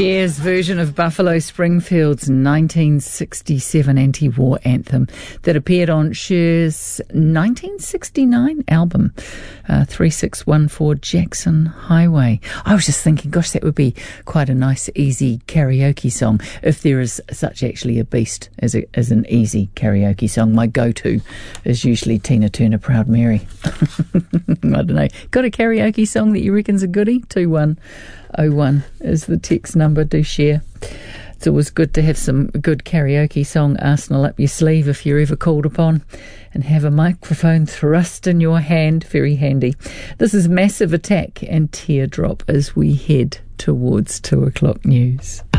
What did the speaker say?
Cher's version of Buffalo Springfield's 1967 anti-war anthem that appeared on Cher's 1969 album, 3614 Jackson Highway. I was just thinking, gosh, that would be quite a nice, easy karaoke song, if there is such actually a beast as an easy karaoke song. My go-to is usually Tina Turner, Proud Mary. I don't know. Got a karaoke song that you reckon's a goodie? 2101 is the text number. Do share. It's always good to have some good karaoke song arsenal up your sleeve if you're ever called upon, and have a microphone thrust in your hand. Very handy. This is Massive Attack and Teardrop as we head towards 2 o'clock news.